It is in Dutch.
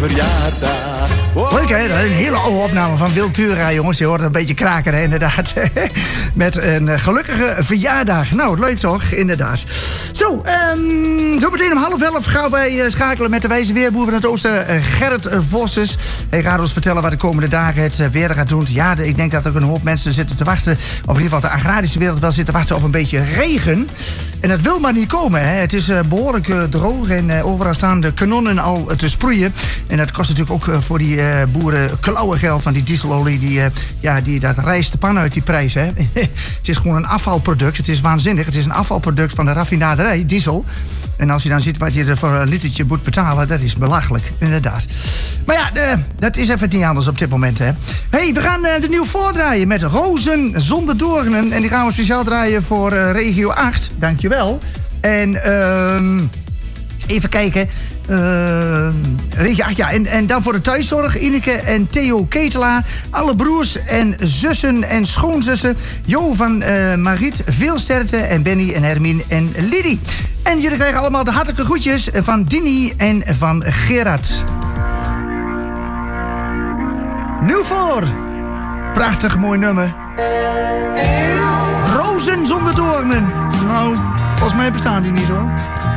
verjaardag. Oh, leuk hè, een hele oude opname van Wiltura, jongens. Je hoort een beetje kraken, hè, inderdaad. Met een gelukkige verjaardag. Nou, leuk toch, inderdaad. Zo, zo meteen om 10:30 gaan wij schakelen met de wijze weerboer van het oosten, Gerrit Vosses. Hij gaat ons vertellen wat de komende dagen het weer gaat doen. Ja, ik denk dat er een hoop mensen zitten te wachten, of in ieder geval de agrarische wereld wel zit te wachten op een beetje regen. En dat wil maar niet komen, hè. Het is behoorlijk droog en overal staan de kanonnen al te sproeien. En dat kost natuurlijk ook voor die boeren klauwengeld van die dieselolie. Dat rijst de pan uit die prijs, hè. Het is gewoon een afvalproduct. Het is waanzinnig. Het is een afvalproduct van de raffinaderij, diesel. En als je dan ziet wat je er voor een litertje moet betalen, dat is belachelijk, inderdaad. Maar ja, dat is even niet anders op dit moment, hè. Hey, we gaan de nieuw voordraaien met Rozen zonder doornen. En die gaan we speciaal draaien voor regio 8. Dankjewel. En even kijken. Regio 8, ja. En dan voor de thuiszorg, Ineke en Theo Ketelaar. Alle broers en zussen en schoonzussen. Jo van Margriet, veel sterkte. En Benny en Hermine en Lidie. En jullie krijgen allemaal de hartelijke groetjes van Dini en van Gerard. Nu voor. Prachtig mooi nummer. Rozen zonder doornen. Nou, volgens mij bestaan die niet, hoor.